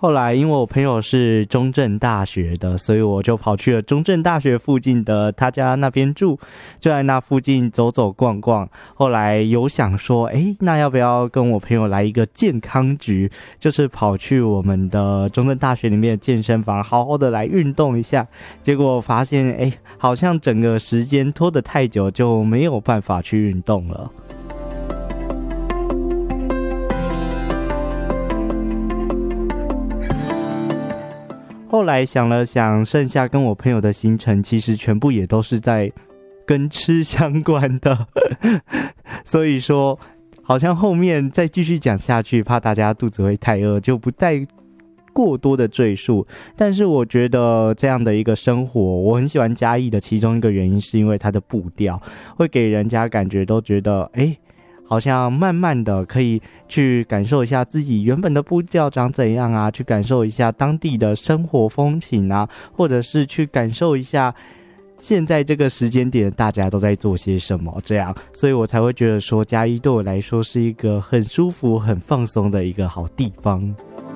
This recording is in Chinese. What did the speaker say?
后来因为我朋友是中正大学的，所以我就跑去了中正大学附近的他家那边住，就在那附近走走逛逛。后来有想说那要不要跟我朋友来一个健康局，就是跑去我们的中正大学里面的健身房好好的来运动一下。结果发现好像整个时间拖得太久，就没有办法去运动了。后来想了想，剩下跟我朋友的行程其实全部也都是在跟吃相关的所以说好像后面再继续讲下去，怕大家肚子会太饿，就不再过多的赘述。但是我觉得这样的一个生活，我很喜欢嘉义的其中一个原因是因为它的步调会给人家感觉都觉得好像慢慢的可以去感受一下自己原本的步调长怎样啊，去感受一下当地的生活风情啊，或者是去感受一下现在这个时间点大家都在做些什么，这样，所以我才会觉得说嘉义对我来说是一个很舒服很放松的一个好地方。